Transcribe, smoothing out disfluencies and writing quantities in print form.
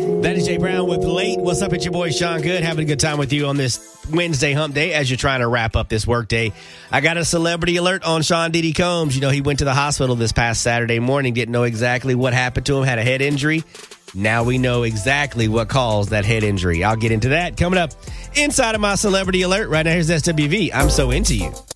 That is Jay Brown with Late. What's up? It's your boy Sean Good, having a good time with you on this Wednesday hump day as you're trying to wrap up this work day. I got a celebrity alert on Sean Diddy Combs. You know, he went to the hospital this past Saturday morning, didn't know exactly what happened to him, had a head injury. Now we know exactly what caused that head injury. I'll get into that coming up inside of my celebrity alert. Right now, here's SWV. I'm so into you.